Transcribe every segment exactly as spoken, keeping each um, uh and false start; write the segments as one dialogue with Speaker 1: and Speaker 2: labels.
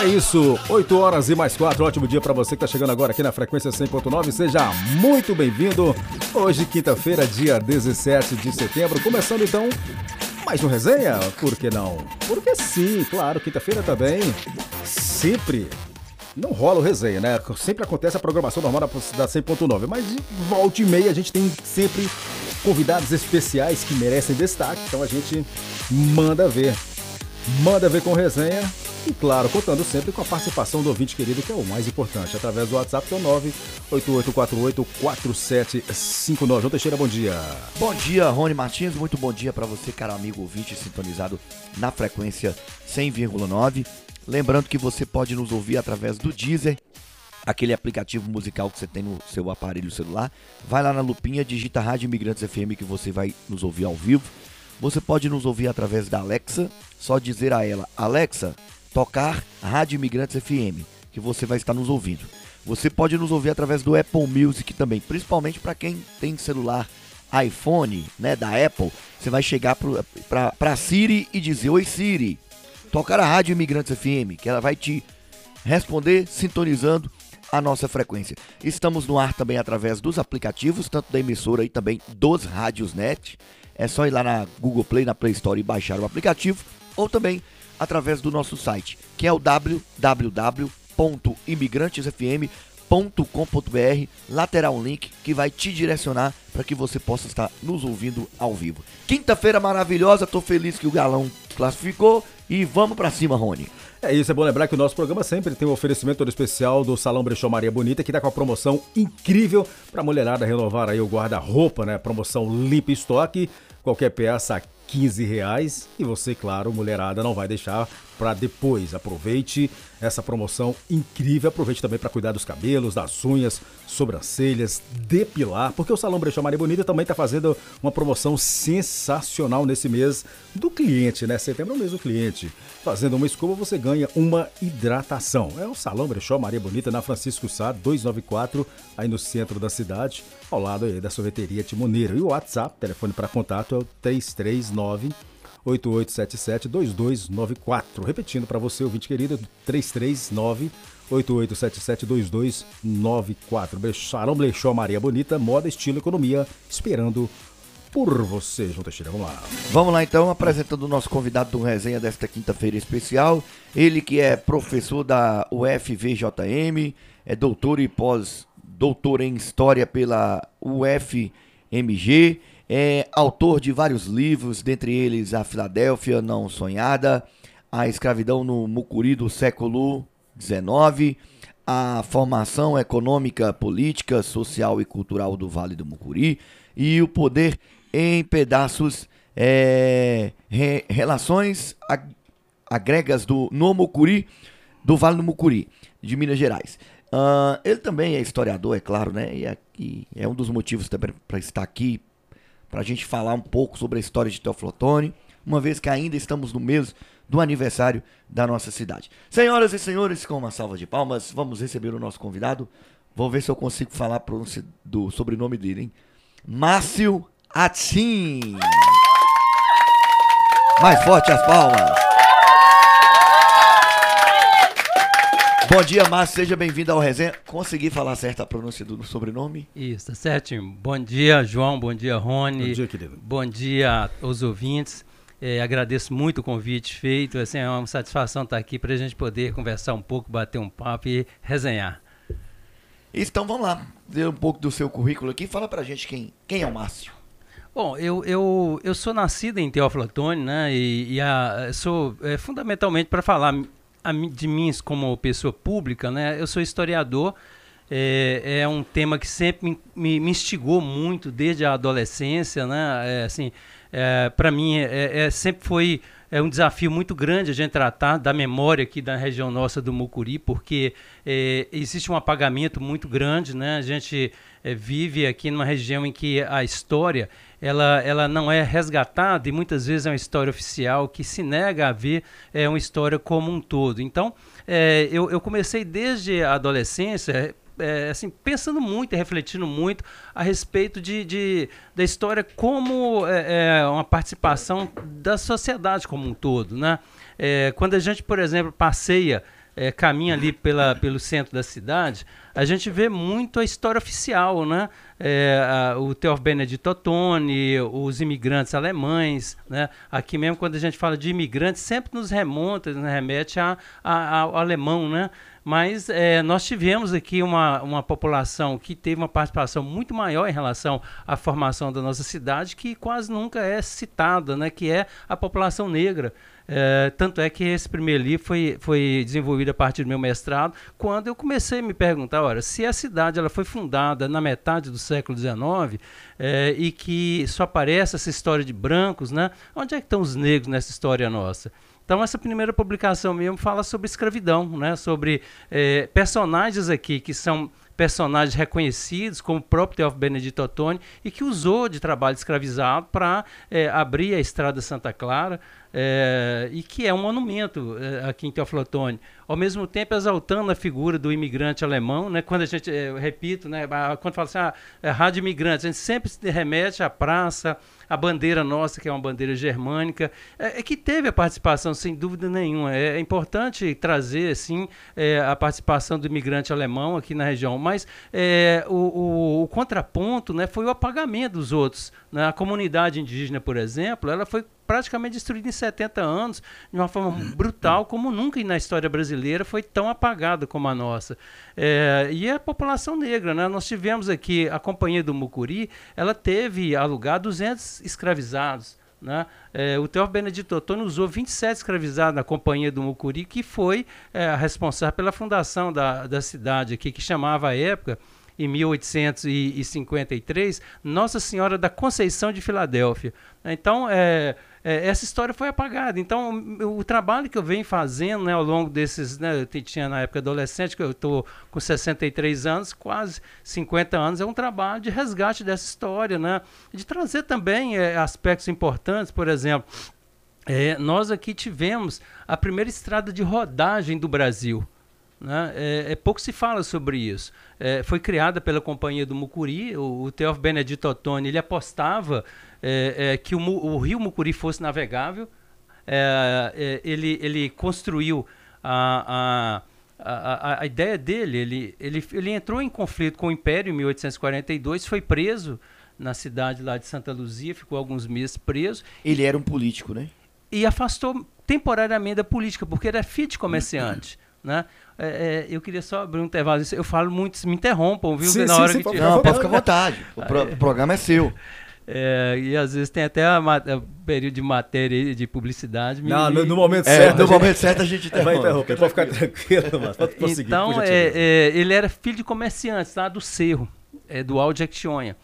Speaker 1: É isso, oito horas e mais quatro, ótimo dia para você que está chegando agora aqui na frequência cem ponto nove, seja muito bem-vindo. Hoje, quinta-feira, dia dezessete de setembro, começando então mais um resenha, por que não? Porque sim, claro, quinta-feira também, sempre não rola o resenha, né? Sempre acontece a programação normal da cem ponto nove, mas de volta e meia a gente tem sempre convidados especiais que merecem destaque, então a gente manda ver, manda ver com resenha. E claro, contando sempre com a participação do ouvinte querido, que é o mais importante, através do WhatsApp, que é o nove oito oito quatro oito quatro sete cinco nove. João Teixeira, bom dia.
Speaker 2: Bom dia, Rony Martins, muito bom dia para você, caro amigo ouvinte, sintonizado na frequência cem vírgula nove. Lembrando que você pode nos ouvir através do Deezer, aquele aplicativo musical que você tem no seu aparelho celular. Vai lá na lupinha, digita Rádio Imigrantes F M que você vai nos ouvir ao vivo. Você pode nos ouvir através da Alexa, só dizer a ela, Alexa, tocar Rádio Imigrantes F M, que você vai estar nos ouvindo. Você pode nos ouvir através do Apple Music também, principalmente para quem tem celular iPhone, né, da Apple. Você vai chegar para a Siri e dizer, oi Siri, tocar a Rádio Imigrantes F M, que ela vai te responder sintonizando a nossa frequência. Estamos no ar também através dos aplicativos, tanto da emissora e também dos Rádios Net. É só ir lá na Google Play, na Play Store e baixar o aplicativo, ou também através do nosso site, que é o w w w ponto imigrantes f m ponto com ponto b r. Lá terá um link que vai te direcionar para que você possa estar nos ouvindo ao vivo. Quinta-feira maravilhosa, tô feliz que o Galão classificou e vamos para cima, Rony.
Speaker 1: É isso, é bom lembrar que o nosso programa sempre tem um oferecimento todo especial do Salão Brechó Maria Bonita, que tá com a promoção incrível pra mulherada renovar aí o guarda-roupa, né? Promoção limpa estoque, qualquer peça a quinze reais. E você, claro, mulherada, não vai deixar pra depois. Aproveite essa promoção incrível, aproveite também para cuidar dos cabelos, das unhas, sobrancelhas, depilar, porque o Salão Brechó Maria Bonita também tá fazendo uma promoção sensacional nesse mês do cliente, né? Setembro é o mês do cliente. Fazendo uma escova, você ganha uma hidratação. É o Salão Brechó Maria Bonita, na Francisco Sá, duzentos e noventa e quatro, aí no centro da cidade, ao lado aí da sorveteria Timoneiro. E o WhatsApp, telefone para contato, é o três três nove, oito oito sete sete, dois dois nove quatro. Repetindo para você, ouvinte querido, três três nove, oito oito sete sete, dois dois nove quatro. Salão Brechó Maria Bonita, moda, estilo, economia, esperando por você, João Teixeira. Vamos lá.
Speaker 2: Vamos lá então, apresentando o nosso convidado do resenha desta quinta-feira especial. Ele que é professor da U F V J M, é doutor e pós-doutor em História pela U F M G, é autor de vários livros, dentre eles A Filadélfia Não Sonhada, A Escravidão no Mucuri do século dezenove, A Formação Econômica, Política, Social e Cultural do Vale do Mucuri e O Poder em Pedaços, é, re, Relações ag, Agregas do, no Mucuri, do Vale do Mucuri, de Minas Gerais. Uh, ele também é historiador, é claro, né? E aqui é um dos motivos também para estar aqui, para a gente falar um pouco sobre a história de Teófilo Otoni, uma vez que ainda estamos no mês do aniversário da nossa cidade. Senhoras e senhores, com uma salva de palmas, vamos receber o nosso convidado. Vou ver se eu consigo falar a pronúncia do sobrenome dele, hein? Márcio Atim. Mais forte as palmas. Bom dia, Márcio, seja bem-vindo ao resenha. Consegui falar certo a pronúncia do sobrenome?
Speaker 3: Isso, tá certinho. Bom dia, João, bom dia, Rony.
Speaker 1: Bom dia, querido.
Speaker 3: Bom dia aos ouvintes. É, agradeço muito o convite feito. Assim, é uma satisfação estar aqui para a gente poder conversar um pouco, bater um papo e resenhar.
Speaker 2: Então vamos lá, ver um pouco do seu currículo aqui. Fala pra gente quem, quem é o Márcio.
Speaker 3: Bom, eu, eu, eu sou nascido em Teófilo Otoni, né? E, e a, sou é, fundamentalmente para falar a, de mim como pessoa pública, né? Eu sou historiador. É, é um tema que sempre me, me, me instigou muito desde a adolescência, né? É, assim, é, para mim é, é, sempre foi é um desafio muito grande a gente tratar da memória aqui da região nossa do Mucuri, porque é, existe um apagamento muito grande, né? A gente é, vive aqui numa região em que a história ela, ela não é resgatada e muitas vezes é uma história oficial que se nega a ver é, uma história como um todo. Então, é, eu, eu comecei desde a adolescência É, assim, pensando muito e refletindo muito a respeito de, de, da história como é, é, uma participação da sociedade como um todo, né? É, quando a gente, por exemplo, passeia é, caminha ali pela, pelo centro da cidade, a gente vê muito a história oficial, né? É, a, o Theodor Benedito Ottoni, os imigrantes alemães, né? Aqui mesmo, quando a gente fala de imigrantes, sempre nos remonta, nos remete a, a, ao alemão, né? Mas é, nós tivemos aqui uma, uma população que teve uma participação muito maior em relação à formação da nossa cidade, que quase nunca é citada, né? Que é a população negra. É, tanto é que esse primeiro livro foi, foi desenvolvido a partir do meu mestrado, quando eu comecei a me perguntar, olha, se a cidade ela foi fundada na metade do século dezenove é, e que só aparece essa história de brancos, né? Onde é que estão os negros nessa história nossa? Então, essa primeira publicação mesmo fala sobre escravidão, né? Sobre eh, personagens aqui que são personagens reconhecidos, como o próprio Theodor Benedito Ottoni, e que usou de trabalho escravizado para eh, abrir a Estrada Santa Clara, eh, e que é um monumento eh, aqui em Teófilo Otoni. Ao mesmo tempo, exaltando a figura do imigrante alemão, né? Quando a gente, eh, eu repito, né? Quando fala assim, ah, é rádio imigrante, a gente sempre se remete à praça, a bandeira nossa, que é uma bandeira germânica, é, é que teve a participação, sem dúvida nenhuma. É, é importante trazer, assim, é, a participação do imigrante alemão aqui na região, mas é, o, o, o contraponto, né, foi o apagamento dos outros, né? A comunidade indígena, por exemplo, ela foi praticamente destruída em setenta anos, de uma forma brutal, como nunca na história brasileira foi tão apagada como a nossa. É, e a população negra, né? Nós tivemos aqui, a Companhia do Mucuri, ela teve a lugar duzentos escravizados, né? É, o Theodor Benedito Ottoni usou vinte e sete escravizados na Companhia do Mucuri, que foi é, responsável pela fundação da, da cidade aqui, que chamava à época, em mil oitocentos e cinquenta e três, Nossa Senhora da Conceição de Filadélfia. Então, é, é, essa história foi apagada. Então, o, o trabalho que eu venho fazendo, né, ao longo desses... Né, eu tinha na época adolescente, que eu estou com sessenta e três anos, quase cinquenta anos, é um trabalho de resgate dessa história, né, de trazer também é, aspectos importantes. Por exemplo, é, nós aqui tivemos a primeira estrada de rodagem do Brasil. Né? É, é, pouco se fala sobre isso. É, foi criada pela Companhia do Mucuri. O, o Theodor Benedito Ottoni, ele apostava é, é, que o, o rio Mucuri fosse navegável. É, é, ele, ele construiu a, a, a, a ideia dele. Ele, ele, ele entrou em conflito com o Império em mil oitocentos e quarenta e dois, foi preso na cidade lá de Santa Luzia, ficou alguns meses preso.
Speaker 2: Ele era um político, né?
Speaker 3: E afastou temporariamente da política, porque era filho de comerciante. Né? É, é, eu queria só abrir um intervalo. Eu falo muito, me interrompam, viu?
Speaker 2: Sim,
Speaker 3: na
Speaker 2: sim,
Speaker 3: hora
Speaker 2: sim,
Speaker 3: que
Speaker 2: pode,
Speaker 3: tiver...
Speaker 2: não, pode ficar à vontade. O, pro, o programa é seu.
Speaker 3: É, e às vezes tem até o período de matéria de publicidade.
Speaker 1: Não,
Speaker 3: me,
Speaker 1: no, no momento
Speaker 2: é,
Speaker 1: certo.
Speaker 2: No
Speaker 1: gente,
Speaker 2: momento certo a gente interrompe.
Speaker 1: Vai interromper, pode ficar tranquilo, mas pode prosseguir.
Speaker 3: Então, é, é, ele era filho de comerciantes lá do Cerro, é, do Alto de Jequitinhonha.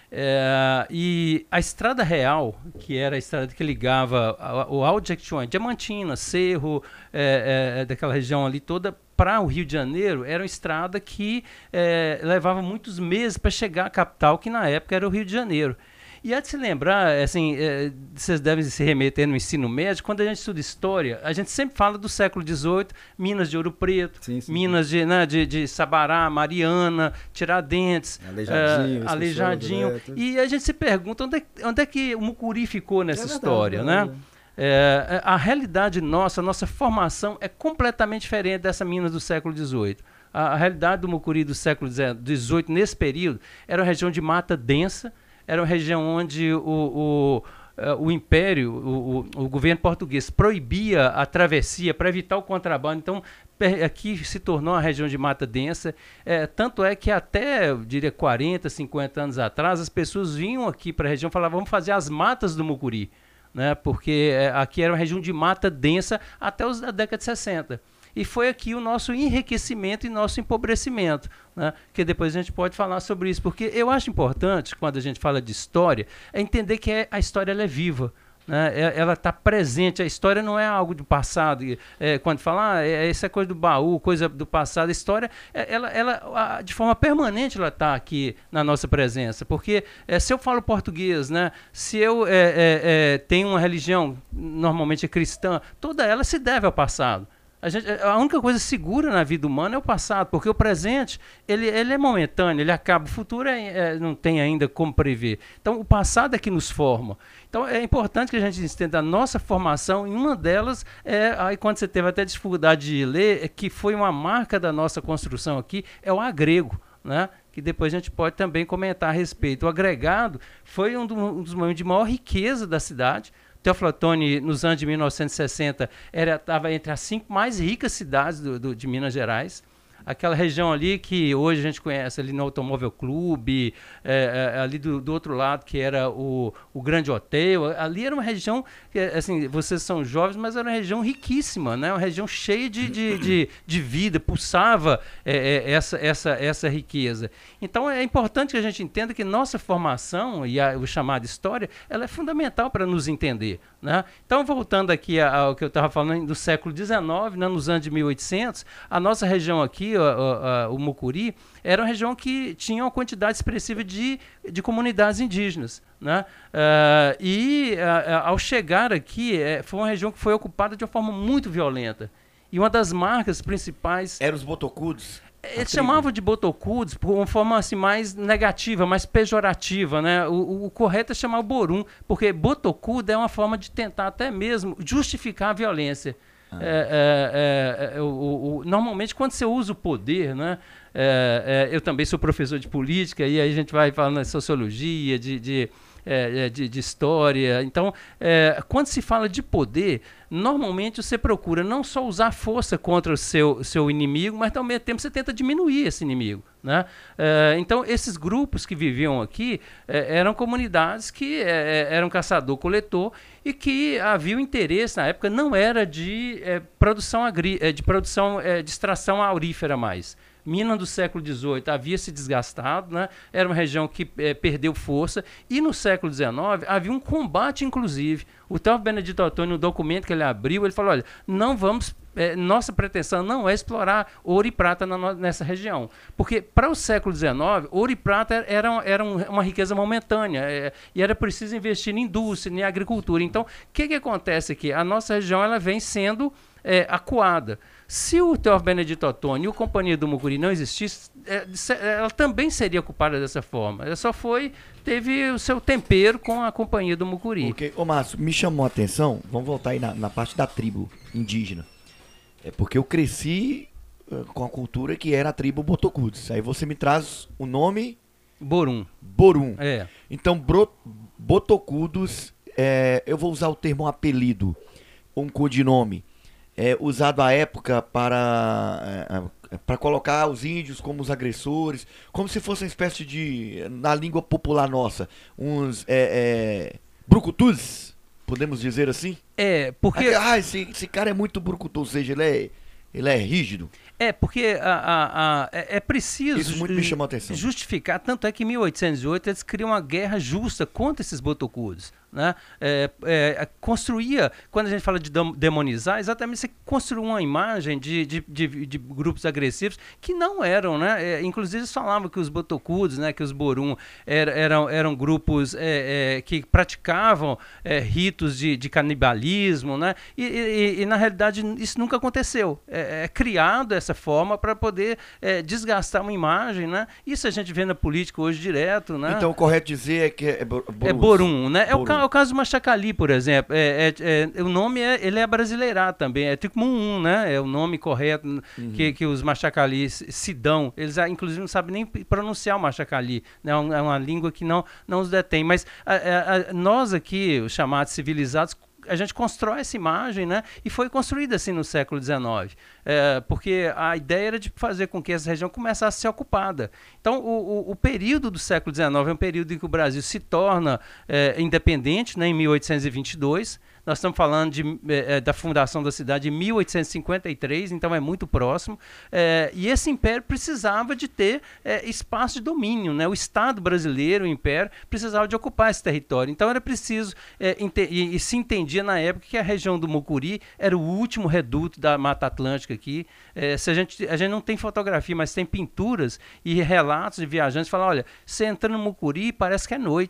Speaker 3: É, e a Estrada Real, que era a estrada que ligava o Alto de Jequitinhonha, Diamantina, Cerro, é, é, daquela região ali toda, para o Rio de Janeiro, era uma estrada que é, levava muitos meses para chegar à capital, que na época era o Rio de Janeiro. E há de se lembrar, assim, é, vocês devem se remeter no ensino médio, quando a gente estuda história, a gente sempre fala do século dezoito, Minas de Ouro Preto, sim, sim, Minas de, né, de, de Sabará, Mariana, Tiradentes,
Speaker 1: Aleijadinho,
Speaker 3: é, Aleijadinho. E a gente se pergunta onde é, onde é que o Mucuri ficou nessa é verdade, história, é né? É, a realidade nossa, a nossa formação é completamente diferente dessa Minas do século dezoito. A, a realidade do Mucuri do século dezoito, nesse período, era uma região de mata densa, era uma região onde o, o, o Império, o, o, o governo português proibia a travessia para evitar o contrabando. Então, aqui se tornou uma região de mata densa. É, tanto é que até, eu diria, quarenta, cinquenta anos atrás, as pessoas vinham aqui para a região e falavam, vamos fazer as matas do Mucuri, né? Porque é, aqui era uma região de mata densa até os, a década de sessenta. E foi aqui o nosso enriquecimento e nosso empobrecimento, né? Que depois a gente pode falar sobre isso, porque eu acho importante, quando a gente fala de história, é entender que é, a história ela é viva, né? É, ela está presente, a história não é algo do passado. É, quando fala, ah, é, isso é coisa do baú, coisa do passado, a história, é, ela, ela, a, de forma permanente, ela está aqui na nossa presença, porque é, se eu falo português, né? Se eu é, é, é, tenho uma religião, normalmente é cristã, toda ela se deve ao passado. A, gente, a única coisa segura na vida humana é o passado, porque o presente ele, ele é momentâneo, ele acaba, o futuro é, é, não tem ainda como prever. Então, o passado é que nos forma. Então, é importante que a gente entenda a nossa formação, e uma delas, é, aí quando você teve até dificuldade de ler, é que foi uma marca da nossa construção aqui, é o agrego, né? Que depois a gente pode também comentar a respeito. O agregado foi um, do, um dos momentos de maior riqueza da cidade. Teófilo Otoni, nos anos de mil novecentos e sessenta, estava entre as cinco mais ricas cidades do, do, de Minas Gerais. Aquela região ali que hoje a gente conhece ali no Automóvel Clube, é, é, ali do, do outro lado que era o, o Grande Hotel, ali era uma região, que, assim, vocês são jovens, mas era uma região riquíssima, né? Uma região cheia de, de, de, de vida, pulsava é, é, essa, essa, essa riqueza. Então é importante que a gente entenda que nossa formação e a, o chamado história, ela é fundamental para nos entender, né? Então, voltando aqui ao que eu estava falando do século dezenove, né, nos anos de mil e oitocentos, a nossa região aqui, o, o, o Mucuri, era uma região que tinha uma quantidade expressiva de, de comunidades indígenas, né? Uh, e uh, ao chegar aqui, uh, foi uma região que foi ocupada de uma forma muito violenta. E uma das marcas principais...
Speaker 2: Eram os botocudos?
Speaker 3: Eles chamavam de botocudos por uma forma assim, mais negativa, mais pejorativa, né? O, o, o correto é chamar o borum, porque botocudo é uma forma de tentar até mesmo justificar a violência. Ah. É, é, é, o, o, normalmente, quando você usa o poder, né? É, é, eu também sou professor de política, e aí a gente vai falando de sociologia, de... de É, de, de história. Então, é, quando se fala de poder, normalmente você procura não só usar força contra o seu, seu inimigo, mas ao mesmo tempo você tenta diminuir esse inimigo, né? É, então, esses grupos que viviam aqui é, eram comunidades que é, eram caçador-coletor e que havia o interesse, na época, não era de é, produção, agrí de, produção é, de extração aurífera mais. Minas do século dezoito havia se desgastado, né? Era uma região que é, perdeu força, e no século dezenove havia um combate, inclusive. O Teófilo Benedito Otoni, no documento que ele abriu, ele falou, olha, não vamos, é, nossa pretensão não é explorar ouro e prata na, nessa região, porque para o século dezenove, ouro e prata eram, eram uma riqueza momentânea, é, e era preciso investir em indústria, em agricultura. Então, o que, que acontece aqui? A nossa região ela vem sendo é, acuada. Se o Teófilo Benedito Otoni e a Companhia do Mucuri não existisse, é, ela também seria ocupada dessa forma. Ela só foi, teve o seu tempero com a Companhia do Mucuri.
Speaker 2: Ok. Ô, Márcio, me chamou a atenção, vamos voltar aí na, na parte da tribo indígena. É porque eu cresci uh, com a cultura que era a tribo Botocudos. Aí você me traz o nome...
Speaker 3: Borum.
Speaker 2: Borum.
Speaker 3: É.
Speaker 2: Então, bro, Botocudos, é, eu vou usar o termo apelido, um codinome. É, usado à época para, é, para colocar os índios como os agressores, como se fosse uma espécie de, na língua popular nossa, uns é, é, brucutus, podemos dizer assim?
Speaker 3: É, porque...
Speaker 2: Ah, esse, esse cara é muito brucutu, ou seja, ele é, ele é rígido.
Speaker 3: É, porque a, a, a, é, é preciso
Speaker 2: Isso muito me chamou a atenção.
Speaker 3: Justificar, tanto é que em mil oitocentos e oito eles criam uma guerra justa contra esses botocudos, né? É, é, construía, quando a gente fala de demonizar, exatamente você construiu uma imagem de, de, de, de grupos agressivos que não eram, né? É, inclusive eles falavam que os botocudos, né, que os borum er, eram, eram grupos é, é, que praticavam é, ritos de, de canibalismo, né? E, e, e na realidade isso nunca aconteceu. É, é criado essa forma para poder é, desgastar uma imagem, né? Isso a gente vê na política hoje direto, né?
Speaker 2: Então o correto dizer é que é borum.
Speaker 3: É borum, né? É o,
Speaker 2: borum.
Speaker 3: é o caso do Machacali, por exemplo. É, é, é, o nome é, ele é brasileirado também, é tipo um, né? É o nome correto uhum. que, que os Machacali se dão. Eles inclusive não sabem nem pronunciar o Machacali, né? É uma, é uma língua que não, não os detém. Mas a, a, a, nós aqui, os chamados civilizados, a gente constrói essa imagem, né? E foi construída assim no século dezenove, é, porque a ideia era de fazer com que essa região começasse a ser ocupada. Então, o, o, o período do século dezenove é um período em que o Brasil se torna é, independente, né, em mil oitocentos e vinte e dois. Nós estamos falando de, é, da fundação da cidade em mil oitocentos e cinquenta e três, então é muito próximo. É, e esse império precisava de ter é, espaço de domínio, né? O Estado brasileiro, o império, precisava de ocupar esse território. Então era preciso, é, e, e se entendia na época que a região do Mucuri era o último reduto da Mata Atlântica aqui. É, se a, gente, a gente não tem fotografia, mas tem pinturas e relatos de viajantes que falam, olha, você entra no Mucuri parece que é noite.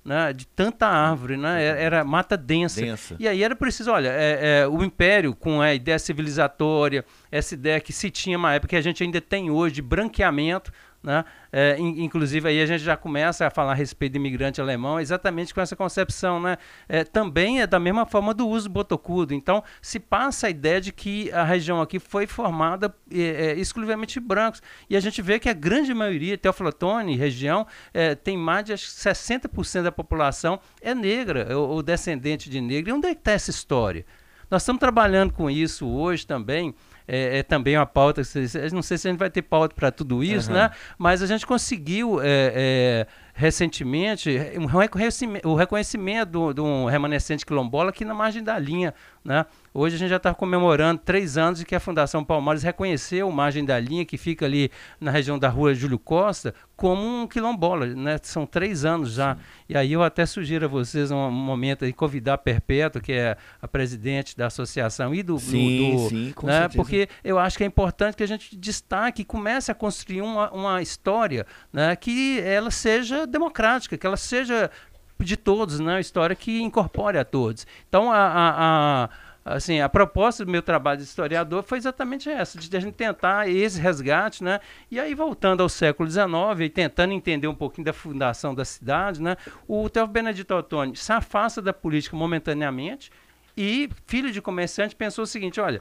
Speaker 3: né, de tanta árvore, né, era, era mata densa.
Speaker 2: Densa.
Speaker 3: E aí era preciso, olha, é, é, o Império, com a ideia civilizatória, essa ideia que se tinha uma época que a gente ainda tem hoje de branqueamento, né? É, in, inclusive aí a gente já começa a falar a respeito do imigrante alemão exatamente com essa concepção, né? É, também é da mesma forma do uso botocudo. Então se passa a ideia de que a região aqui foi formada é, é, exclusivamente de brancos, e a gente vê que a grande maioria, Teoflotone, região, é, tem mais de acho, sessenta por cento da população é negra ou, ou descendente de negro. E onde é que está essa história? Nós estamos trabalhando com isso hoje também. É, é também uma pauta, não sei se a gente vai ter pauta para tudo isso, uhum. né? Mas a gente conseguiu é, é, recentemente um reconhecimento, o reconhecimento de um remanescente quilombola aqui na margem da linha, né? Hoje a gente já está comemorando três anos de que a Fundação Palmares reconheceu a margem da linha, que fica ali na região da rua Júlio Costa, como um quilombola, né? São três anos já. Sim. E aí eu até sugiro a vocês um momento de convidar a Perpétua, que é a presidente da associação, e do...
Speaker 2: Sim,
Speaker 3: do,
Speaker 2: sim, com
Speaker 3: né?
Speaker 2: certeza.
Speaker 3: Porque eu acho que é importante que a gente destaque e comece a construir uma, uma história, né? Que ela seja democrática, que ela seja de todos, né? Uma história que incorpore a todos. Então, a... a, a Assim, a proposta do meu trabalho de historiador foi exatamente essa, de a gente tentar esse resgate, né? E aí, voltando ao século dezenove e tentando entender um pouquinho da fundação da cidade, né? O Teófilo Benedito Ottoni se afasta da política momentaneamente e, filho de comerciante, pensou o seguinte, olha,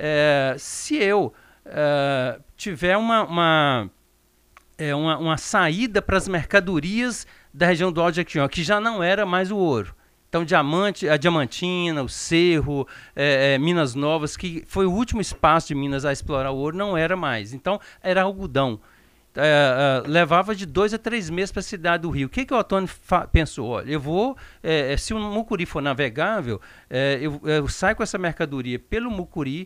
Speaker 3: é, se eu é, tiver uma, uma, é, uma, uma saída para as mercadorias da região do Alto Jequitinhonha, que já não era mais o ouro, então, diamante, a Diamantina, o Cerro, é, é, Minas Novas, que foi o último espaço de Minas a explorar o ouro, não era mais. Então, era algodão. É, é, levava de dois a três meses para a cidade do Rio. O que, que o Ottoni pensou? Olha, eu vou, é, se o Mucuri for navegável, é, eu, eu saio com essa mercadoria pelo Mucuri.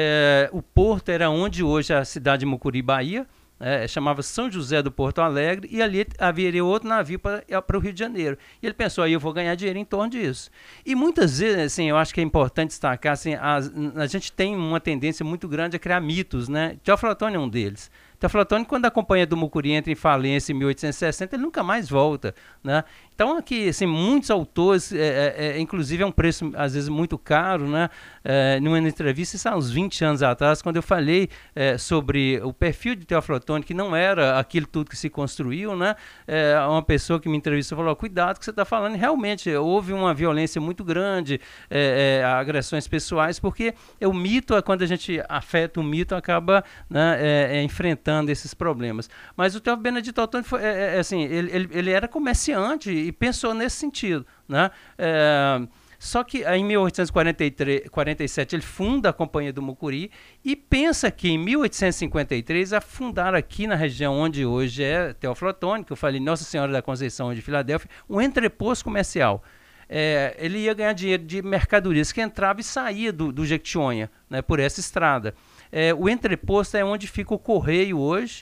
Speaker 3: É, o porto era onde hoje é a cidade de Mucuri, Bahia. É, chamava São José do Porto Alegre, e ali haveria outro navio para o Rio de Janeiro. E ele pensou, aí eu vou ganhar dinheiro em torno disso. E muitas vezes, assim, eu acho que é importante destacar, assim, a, a gente tem uma tendência muito grande a criar mitos, né? Teófilo Ottoni é um deles. Teófilo Ottoni, quando a Companhia do Mucuri entra em falência em mil oitocentos e sessenta, ele nunca mais volta, né? Então, aqui, assim, muitos autores, é, é, inclusive é um preço, às vezes, muito caro, né? É, numa entrevista, isso há uns vinte anos atrás, quando eu falei é, sobre o perfil de Teófilo Ottoni, que não era aquilo tudo que se construiu, né? É, uma pessoa que me entrevistou falou, cuidado que você está falando, realmente houve uma violência muito grande, é, é, agressões pessoais, porque é, o mito, é quando a gente afeta o mito, acaba, né, é, é, enfrentando esses problemas. Mas o Teófilo Benedito Ottoni, foi, é, é, assim, ele, ele, ele era comerciante e pensou nesse sentido, né? É, só que em mil oitocentos e quarenta e sete ele funda a Companhia do Mucuri e pensa que em mil oitocentos e cinquenta e três a fundar aqui na região onde hoje é Teófilo Ottoni, que eu falei Nossa Senhora da Conceição de Filadélfia, um entreposto comercial. É, ele ia ganhar dinheiro de mercadorias que entrava e saía do, do Jequitinhonha, né, por essa estrada. É, o entreposto é onde fica o Correio hoje,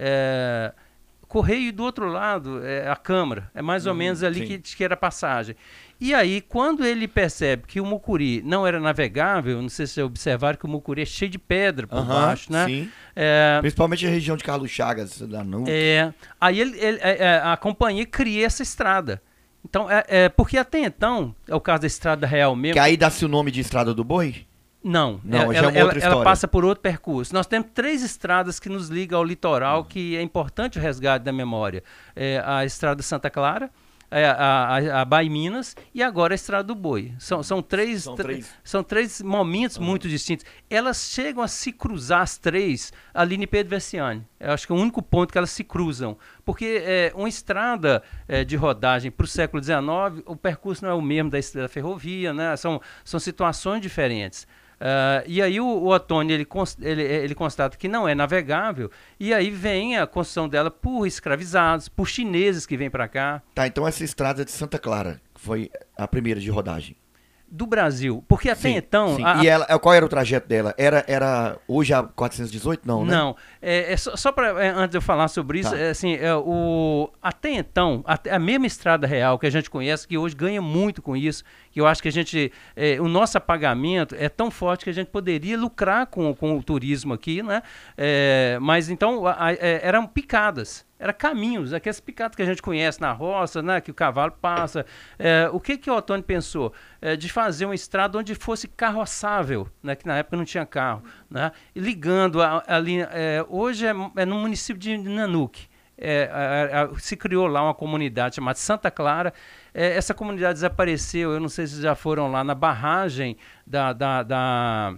Speaker 3: é, Correio e do outro lado é a Câmara, é mais ou hum, menos ali que, que era a passagem. E aí, quando ele percebe que o Mucuri não era navegável, não sei se vocês observaram que o Mucuri é cheio de pedra por uh-huh, baixo, né? Sim.
Speaker 2: É, principalmente a região de Carlos Chagas, da Nuca.
Speaker 3: É, aí ele, ele, é, a companhia cria essa estrada. Então, é, é, porque até então, é o caso da Estrada Real mesmo...
Speaker 2: Que aí dá-se o nome de Estrada do Boi?
Speaker 3: Não,
Speaker 2: não
Speaker 3: ela,
Speaker 2: é ela,
Speaker 3: ela passa por outro percurso. Nós temos três estradas que nos ligam ao litoral, que é importante o resgate da memória. É a Estrada Santa Clara, é a, a, a Bahia Minas e agora a Estrada do Boi. São, são, três, são, três. são três momentos uhum. muito distintos. Elas chegam a se cruzar as três ali em Pedro Veciani. Eu acho que é o único ponto que elas se cruzam. Porque é, uma estrada é, de rodagem para o século dezenove, o percurso não é o mesmo da, da ferrovia, né? São, são situações diferentes. Uh, e aí o, o Ottoni ele, ele, ele constata que não é navegável, e aí vem a construção dela por escravizados, por chineses que vêm para cá.
Speaker 2: Tá, então essa estrada de Santa Clara foi a primeira de rodagem
Speaker 3: do Brasil, porque até
Speaker 2: sim,
Speaker 3: então...
Speaker 2: Sim.
Speaker 3: A,
Speaker 2: e ela, qual era o trajeto dela? Era, era hoje a quatrocentos e dezoito? Não, né?
Speaker 3: Não, é, é só, só para é, antes de eu falar sobre isso, tá. é, assim, é, o, até então, a, a mesma estrada real que a gente conhece, que hoje ganha muito com isso, que que eu acho que a gente, é, o nosso apagamento é tão forte que a gente poderia lucrar com, com o turismo aqui, né? É, mas então a, a, eram picadas. Era caminhos, aqueles picados que a gente conhece na roça, né, que o cavalo passa. É, o que, que o Ottoni pensou? É, de fazer uma estrada onde fosse carroçável, né, que na época não tinha carro. Né, e ligando a, a linha. É, hoje é, é no município de Nanuque. É, a, a, se criou lá uma comunidade chamada Santa Clara. É, essa comunidade desapareceu, eu não sei se já foram lá na barragem da. da, da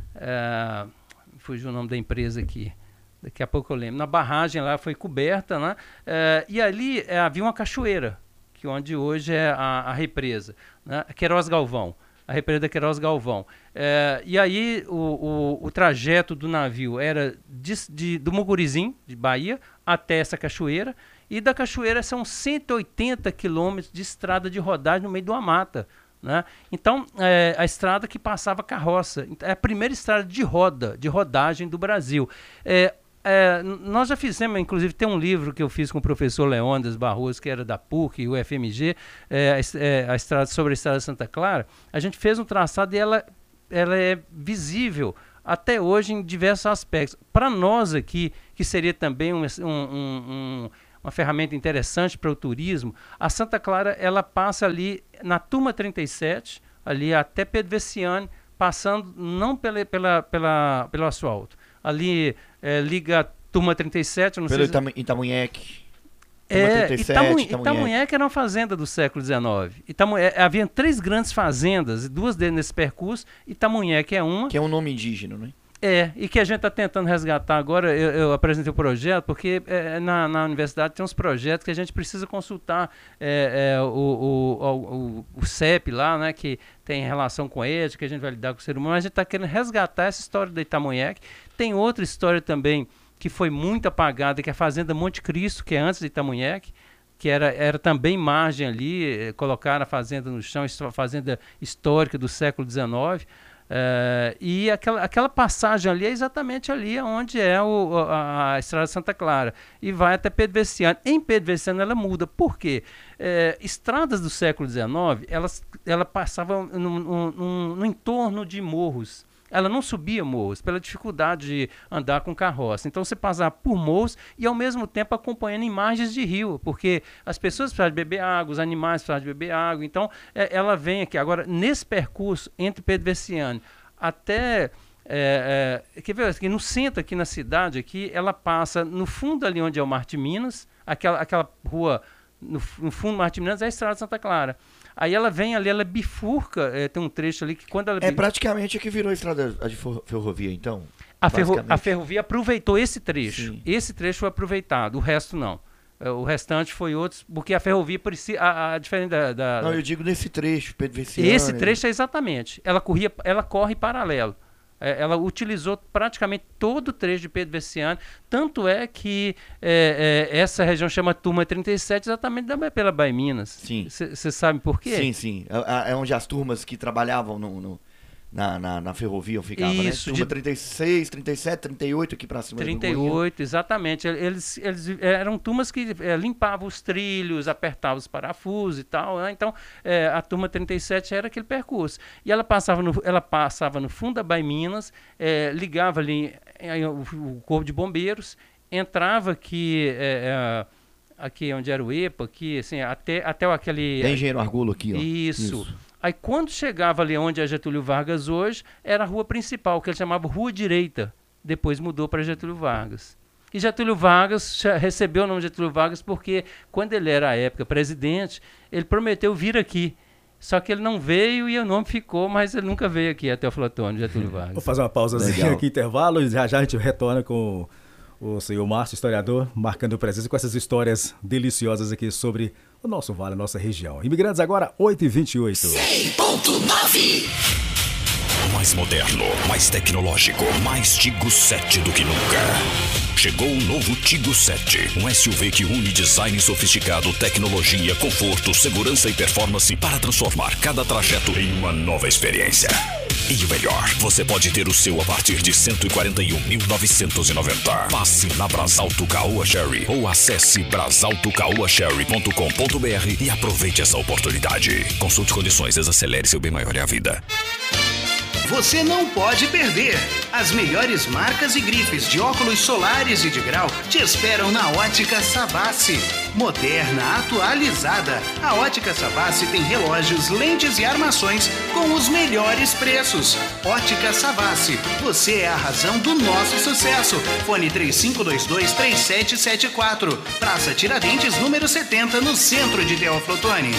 Speaker 3: é, fugiu o nome da empresa aqui. Daqui a pouco eu lembro. Na barragem lá foi coberta, né? É, e ali é, havia uma cachoeira, que onde hoje é a, a represa, né? Queiroz Galvão, a represa da Queiroz Galvão. É, e aí o, o, o trajeto do navio era de, de, do Mugurizim, de Bahia, até essa cachoeira, e da cachoeira são cento e oitenta quilômetros de estrada de rodagem no meio de uma mata. Né? Então, é, a estrada que passava carroça, é a primeira estrada de roda, de rodagem do Brasil. É, É, nós já fizemos, inclusive tem um livro que eu fiz com o professor Leônidas Barroso, que era da P U C e o F M G, é, é, a estrada, sobre a estrada de Santa Clara. A gente fez um traçado e ela, ela é visível até hoje em diversos aspectos. Para nós aqui, que seria também um, um, um, uma ferramenta interessante para o turismo, a Santa Clara ela passa ali na Turma trinta e sete, ali até Pedro Veciani, passando não pela, pela, pela, pelo asfalto. Ali é, liga a Turma trinta e sete, não
Speaker 2: Pelo
Speaker 3: sei
Speaker 2: Itam- Itamunheque.
Speaker 3: É,
Speaker 2: trinta e sete,
Speaker 3: Itamu-
Speaker 2: Itamunheque.
Speaker 3: Itamunheque era uma fazenda do século dezenove. Itamu- é, havia três grandes fazendas, duas deles nesse percurso. Itamunheque é uma.
Speaker 2: Que é um nome indígena, né?
Speaker 3: É, e que a gente está tentando resgatar agora. Eu, eu apresentei o projeto, porque é, na, na universidade tem uns projetos que a gente precisa consultar é, é, o, o, o, o C E P lá, né, que tem relação com a ética, que a gente vai lidar com o ser humano, mas a gente está querendo resgatar essa história da Itamunheque. Tem outra história também que foi muito apagada, que é a Fazenda Monte Cristo, que é antes de Itamunheque, que era, era também margem ali, eh, colocaram a fazenda no chão, a fazenda histórica do século dezenove. Uh, e aquela, aquela passagem ali é exatamente ali onde é o, a, a Estrada de Santa Clara. E vai até Pedro Veciani. Em Pedro Veciani ela muda. Por quê? É, estradas do século dezenove, elas, ela passava no, no, no, no entorno de morros. Ela não subia morros, pela dificuldade de andar com carroça. Então você passava por morros e ao mesmo tempo acompanhando imagens de rio, porque as pessoas precisavam beber água, os animais precisavam beber água. Então é, ela vem aqui. Agora, nesse percurso entre Pedro Veciani até... É, é, quer ver, aqui, no centro aqui na cidade, aqui, ela passa no fundo ali onde é o Marte Minas, aquela, aquela rua... No, no fundo do Marte Minas é a Estrada de Santa Clara. Aí ela vem ali, ela bifurca, é, tem um trecho ali que quando ela...
Speaker 2: É praticamente a que virou a estrada de ferrovia, então?
Speaker 3: A, ferro, a ferrovia aproveitou esse trecho.
Speaker 2: Sim.
Speaker 3: Esse trecho foi aproveitado, o resto não. O restante foi outros, porque a ferrovia precisa... A, a diferente da, da...
Speaker 2: Não, eu digo nesse trecho, Pedro Veciani.
Speaker 3: Esse trecho é exatamente. Ela, corria, ela corre paralelo. Ela utilizou praticamente todo o trecho de Pedro Veciani, tanto é que é, é, essa região chama Turma trinta e sete exatamente da, pela Bahia Minas.
Speaker 2: Sim.
Speaker 3: Você sabe por quê?
Speaker 2: Sim, sim. É, é onde as turmas que trabalhavam no, no, na, na, na ferrovia ficavam,
Speaker 3: Isso,
Speaker 2: né? Turma
Speaker 3: de...
Speaker 2: trinta e seis, trinta e sete, trinta e oito aqui pra cima.
Speaker 3: trinta e oito, exatamente. Eles, eles eram turmas que é, limpavam os trilhos, apertavam os parafusos e tal. Né? Então, é, a Turma trinta e sete era aquele percurso. E ela passava no, ela passava no fundo da Bahia Minas, é, ligava ali é, o, o Corpo de Bombeiros, entrava aqui... É, é, aqui onde era o E P A, aqui, assim, até, até aquele...
Speaker 2: É Engenheiro Argulo aqui, ó.
Speaker 3: Isso. Isso. Aí quando chegava ali onde é Getúlio Vargas hoje, era a rua principal, que ele chamava Rua Direita. Depois mudou para Getúlio Vargas. E Getúlio Vargas recebeu o nome de Getúlio Vargas porque quando ele era, à época, presidente, ele prometeu vir aqui. Só que ele não veio e o nome ficou, mas ele nunca veio aqui até o Flotônio, Getúlio Vargas.
Speaker 1: Vou fazer uma pausazinha aqui, intervalo, e já já a gente retorna com o senhor Márcio, historiador, marcando presença com essas histórias deliciosas aqui sobre o nosso vale, a nossa região. Imigrantes agora, oito e vinte e oito.
Speaker 4: cem ponto nove. Mais moderno, mais tecnológico, mais Tigo sete do que nunca. Chegou o novo Tigo sete, um S U V que une design sofisticado, tecnologia, conforto, segurança e performance para transformar cada trajeto em uma nova experiência. E o melhor, você pode ter o seu a partir de cento e quarenta e um mil novecentos e noventa. Passe na Brasalto Caoa Sherry ou acesse brasalto caoa sherry ponto com ponto br e aproveite essa oportunidade. Consulte condições, desacelere seu bem maior é a vida.
Speaker 5: Você não pode perder. As melhores marcas e grifes de óculos solares e de grau te esperam na Ótica Savassi. Moderna, atualizada, a Ótica Savassi tem relógios, lentes e armações com os melhores preços. Ótica Savassi, você é a razão do nosso sucesso. Fone três cinco dois dois, três sete sete quatro. Praça Tiradentes, número setenta, no centro de Teófilo Otoni.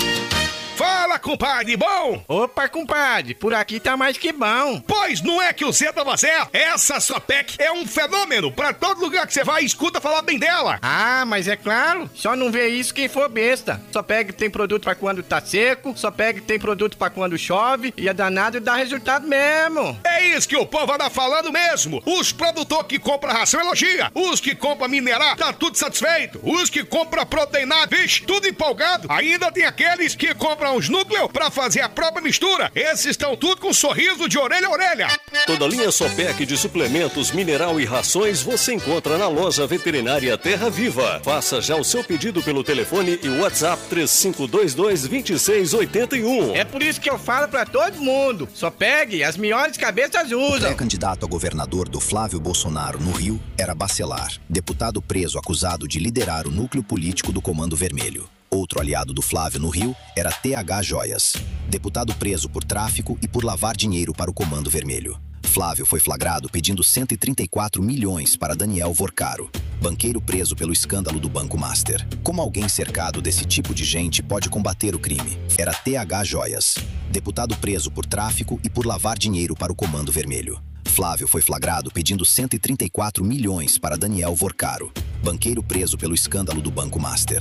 Speaker 6: Fala, compadre, bom?
Speaker 7: Opa, compadre, por aqui tá mais que bom.
Speaker 6: Pois não é que o Zé tava certo? Essa Sopec é um fenômeno. Pra todo lugar que você vai, escuta falar bem dela.
Speaker 7: Ah, mas é claro, só não vê isso quem for besta. Sopec tem produto pra quando tá seco, Sopec tem produto pra quando chove, e é danado e dá resultado mesmo.
Speaker 6: É isso que o povo anda falando mesmo. Os produtores que compram ração elogia. Os que compram minerar, tá tudo satisfeito. Os que compram proteinado, vixe, tudo empolgado. Ainda tem aqueles que compram os núcleos pra fazer a própria mistura. Esses estão tudo com um sorriso de orelha a orelha.
Speaker 8: Toda a linha Sopec de suplementos, mineral e rações você encontra na loja veterinária Terra Viva. Faça já o seu pedido pelo telefone e WhatsApp três cinco dois dois, dois seis oito um.
Speaker 7: É por isso que eu falo pra todo mundo, Sopec, as melhores cabeças usam.
Speaker 9: O pré-candidato a governador do Flávio Bolsonaro no Rio era Bacelar, deputado preso acusado de liderar o núcleo político do Comando Vermelho. Outro aliado do Flávio no Rio era T H Joias, deputado preso por tráfico e por lavar dinheiro para o Comando Vermelho. Flávio foi flagrado pedindo cento e trinta e quatro milhões para Daniel Vorcaro, banqueiro preso pelo escândalo do Banco Master. Como alguém cercado desse tipo de gente pode combater o crime? Era T H Joias, deputado preso por tráfico e por lavar dinheiro para o Comando Vermelho. Flávio foi flagrado pedindo cento e trinta e quatro milhões para Daniel Vorcaro, banqueiro preso pelo escândalo do Banco Master.